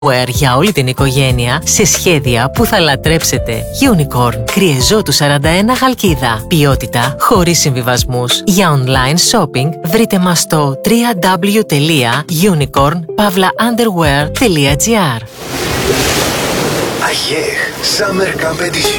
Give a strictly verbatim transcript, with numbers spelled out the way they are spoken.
Wear για όλη την οικογένεια σε σχέδια που θα λατρέψετε. Unicorn, Κριεζότου σαράντα ένα Χαλκίδα. Ποιότητα χωρίς συμβιβασμούς. Για online shopping βρείτε μας στο double-u double-u double-u τελεία unicorn pavla underwear τελεία gr. Αγιέχ Summer Camp Edition.